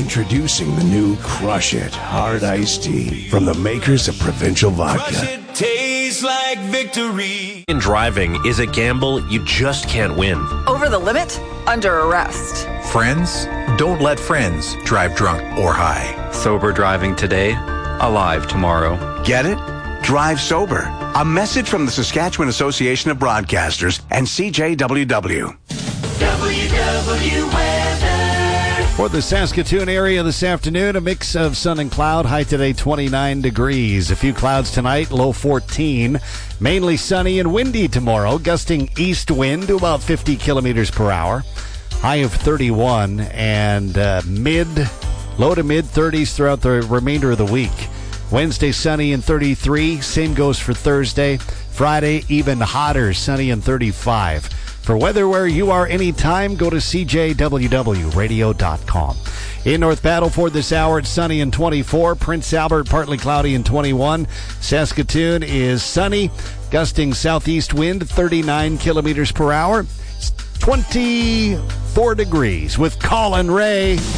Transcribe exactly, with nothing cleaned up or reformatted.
Introducing the new Crush It Hard Iced Tea from the makers of Provincial Vodka. Crush it, tastes like victory. In driving is a gamble you just can't win. Over the limit? Under arrest. Friends? Don't let friends drive drunk or high. Sober driving today, alive tomorrow. Get it? Drive sober. A message from the Saskatchewan Association of Broadcasters and C J W W. W W weather. For the Saskatoon area this afternoon, a mix of sun and cloud. High today, twenty-nine degrees. A few clouds tonight, low fourteen. Mainly sunny and windy tomorrow. Gusting east wind to about fifty kilometers per hour. High of thirty-one and uh, mid, low to mid thirties throughout the remainder of the week. Wednesday, sunny and thirty-three. Same goes for Thursday. Friday, even hotter, sunny and thirty-five. For weather where you are anytime, go to c j w w radio dot com. In North Battleford this hour, it's sunny and twenty-four. Prince Albert, partly cloudy and twenty-one. Saskatoon is sunny, gusting southeast wind, thirty-nine kilometers per hour. It's twenty-four degrees with Colin Ray.